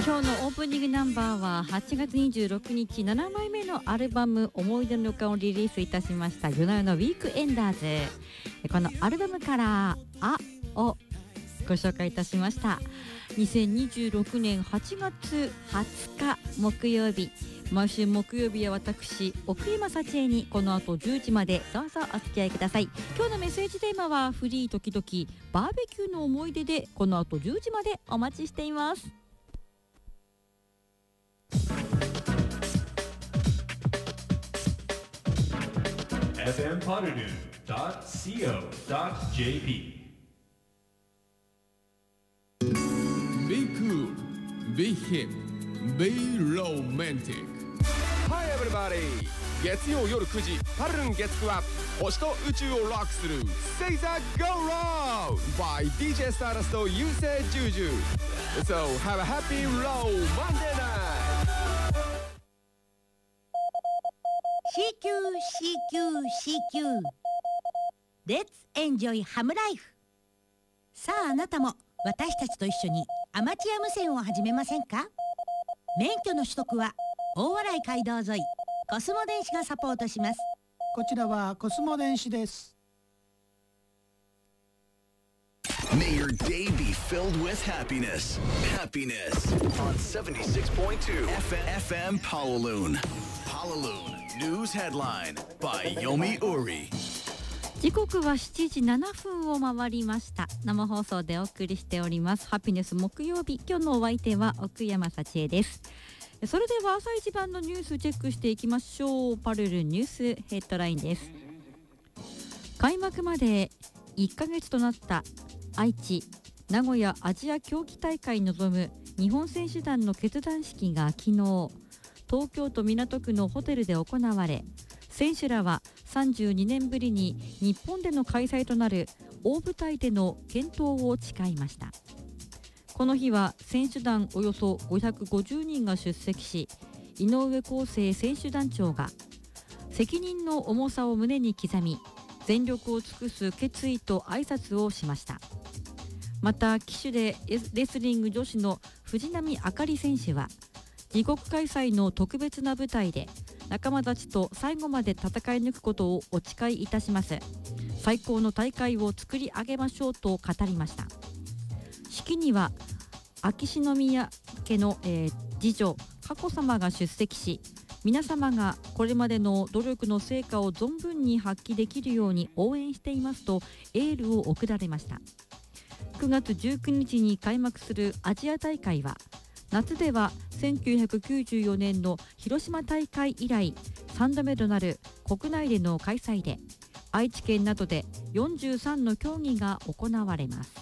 今日のオープニングナンバーは8月26日7枚目のアルバム思い出の予感をリリースいたしました夜な夜なウィークエンダーズ。このアルバムからあをご紹介いたしました。2026年8月20日木曜日、毎週木曜日は私奥山幸恵にこの後10時までどうぞお付き合いください。今日のメッセージテーマはフリー時々バーベキューの思い出で、この後10時までお待ちしています。 fmpoddernoon.co.jp Be cool, be hip, be romantic. Hi everybody! 月曜夜9時パルルン月9は星と宇宙をロックする Say that go round by DJ Stardust と優勢ジュージュー So have a happy row Monday night! CQ Let's enjoy ハムライフ。さああなたも私たちと一緒にアマチュア無線を始めませんか？免許の取得は大洗街道沿いコスモ電子がサポートします。 こちらはコスモ電子です。 May your day be filled with happiness. Happiness on 76.2 FM Pawaloon. Pawaloon News Headline by Yomi Uri. 時刻は7時7分を回りました。生放送でお送りしておりますハピネス木曜日。今日のお相手は奥山幸恵です。それでは朝一番のニュースチェックしていきましょう。パルルニュースヘッドラインです。開幕まで1ヶ月となった愛知名古屋アジア競技大会に臨む日本選手団の結団式が昨日東京都港区のホテルで行われ、選手らは32年ぶりに日本での開催となる大舞台での健闘を誓いました。この日は選手団およそ550人が出席し、井上康生選手団長が責任の重さを胸に刻み、全力を尽くす決意と挨拶をしました。また旗手でレスリング女子の藤波朱理選手は自国開催の特別な舞台で仲間たちと最後まで戦い抜くことをお誓いいたします。最高の大会を作り上げましょうと語りました。式には秋篠宮家の、次女佳子さまが出席し、皆様がこれまでの努力の成果を存分に発揮できるように応援していますとエールを送られました。9月19日に開幕するアジア大会は夏では1994年の広島大会以来3度目となる国内での開催で、愛知県などで43の競技が行われます。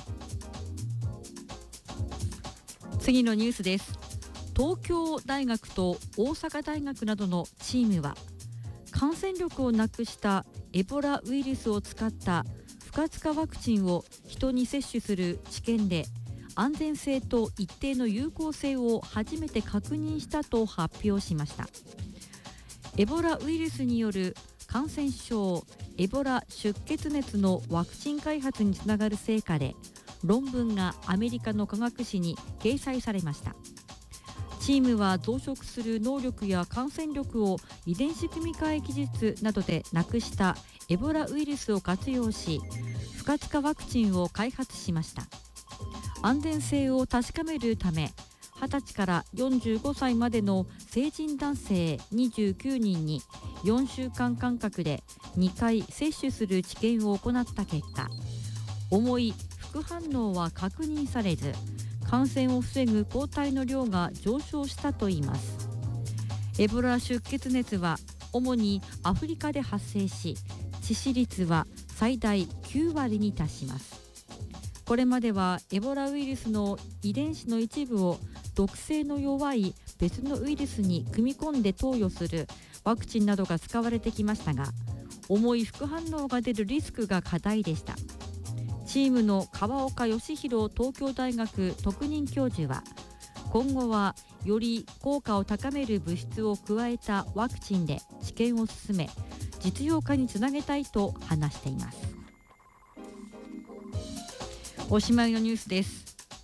次のニュースです。東京大学と大阪大学などのチームは感染力をなくしたエボラウイルスを使った不活化ワクチンを人に接種する治験で安全性と一定の有効性を初めて確認したと発表しました。エボラウイルスによる感染症エボラ出血熱のワクチン開発につながる成果で論文がアメリカの科学誌に掲載されました。チームは増殖する能力や感染力を遺伝子組み換え技術などでなくしたエボラウイルスを活用し、不活化ワクチンを開発しました。安全性を確かめるため、20歳から45歳までの成人男性29人に4週間間隔で2回接種する治験を行った結果、重い副反応は確認されず、感染を防ぐ抗体の量が上昇したといいます。エボラ出血熱は主にアフリカで発生し、致死率は最大9割に達します。これまではエボラウイルスの遺伝子の一部を毒性の弱い別のウイルスに組み込んで投与するワクチンなどが使われてきましたが、重い副反応が出るリスクが課題でした。チームの川岡義弘東京大学特任教授は、今後はより効果を高める物質を加えたワクチンで治験を進め、実用化につなげたいと話しています。おしまいのニュースです。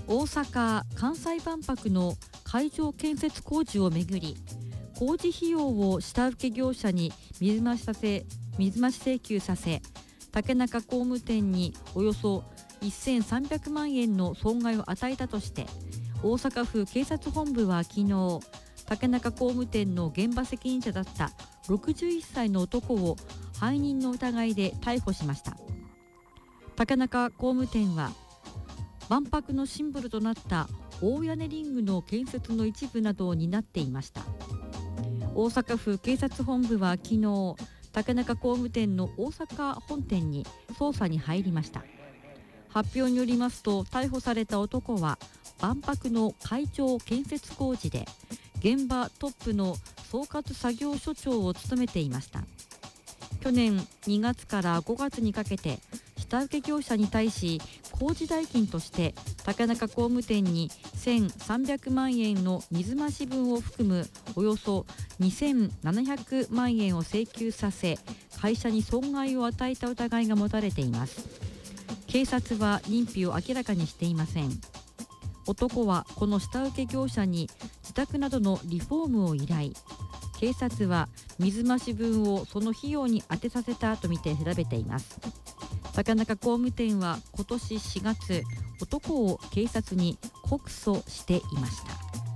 大阪・関西万博の会場建設工事をめぐり、工事費用を下請け業者に水増し請求させ、竹中工務店におよそ1300万円の損害を与えたとして、大阪府警察本部は昨日、竹中工務店の現場責任者だった61歳の男を背任の疑いで逮捕しました。竹中工務店は万博のシンボルとなった大屋根リングの建設の一部などを担っていました。大阪府警察本部は昨日、竹中工務店の大阪本店に捜査に入りました。発表によりますと、逮捕された男は万博の会場建設工事で現場トップの総括作業所長を務めていました。去年2月から5月にかけて下請け業者に対し、工事代金として竹中工務店に1300万円の水増し分を含むおよそ2700万円を請求させ、会社に損害を与えた疑いが持たれています。警察は認否を明らかにしていません。男はこの下請け業者に自宅などのリフォームを依頼。警察は水増し分をその費用に充てさせたとみて調べています。竹中工務店は今年4月、男を警察に告訴していました。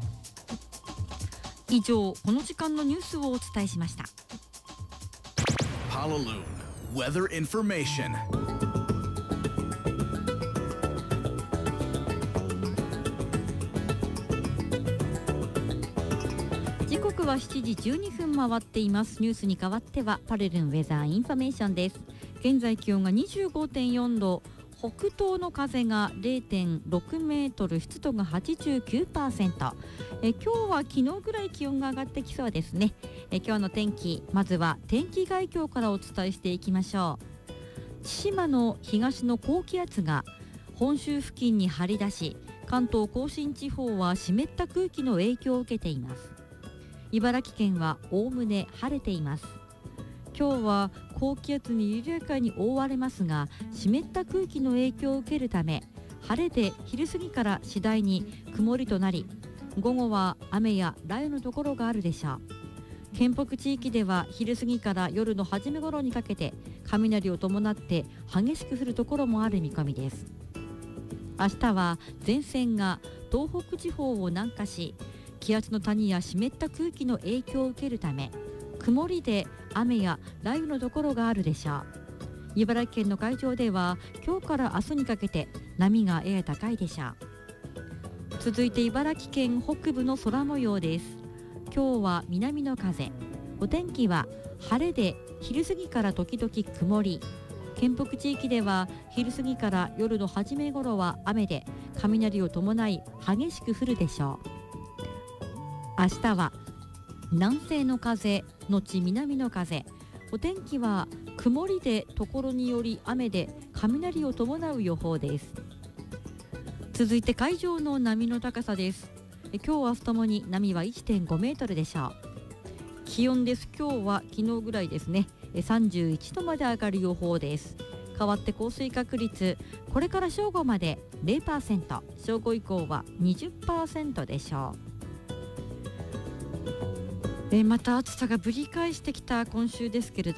以上、この時間のニュースをお伝えしました。 Palaloon Weather Information. 時刻は7時12分回っています。ニュースに代わってはパレルンウェザーインフォメーションです。現在気温が 25.4 度、北東の風が 0.6 メートル、湿度が 89%。今日は昨日ぐらい気温が上がってきそうですね。今日の天気、まずは天気概況からお伝えしていきましょう。千島の東の高気圧が本州付近に張り出し、関東甲信地方は湿った空気の影響を受けています。茨城県はおおむね晴れています。今日は高気圧に緩やかに覆われますが、湿った空気の影響を受けるため、晴れで昼過ぎから次第に曇りとなり、午後は雨や雷雨のところがあるでしょう。県北地域では昼過ぎから夜の初め頃にかけて雷を伴って激しく降るところもある見込みです。明日は前線が東北地方を南下し、気圧の谷や湿った空気の影響を受けるため、曇りで雨や雷雨のところがあるでしょう。茨城県の海上では今日から明日にかけて波がやや高いでしょう。続いて茨城県北部の空模様です。今日は南の風、お天気は晴れで昼過ぎから時々曇り、県北地域では昼過ぎから夜の初め頃は雨で雷を伴い激しく降るでしょう。明日は南西の風のち南の風、お天気は曇りでところにより雨で雷を伴う予報です。続いて海上の波の高さです。今日明日ともに波は 1.5 メートルでしょう。気温です。今日は昨日ぐらいですね、31度まで上がる予報です。代わって降水確率、これから正午まで 0%、 正午以降は 20% でしょう。また暑さがぶり返してきた今週ですけれど